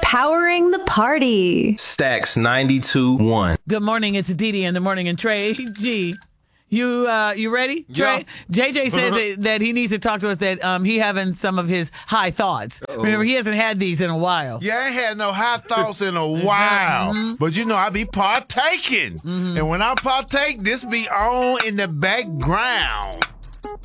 powering the party. Stacks 92.1. Good morning. It's Didi in the morning and Trey G. You ready, Trey? Yeah. JJ says that he needs to talk to us that he having some of his high thoughts. Remember, he hasn't had these in a while. Yeah, I ain't had no high thoughts in a while. But I be partaking. And when I partake, this be on in the background.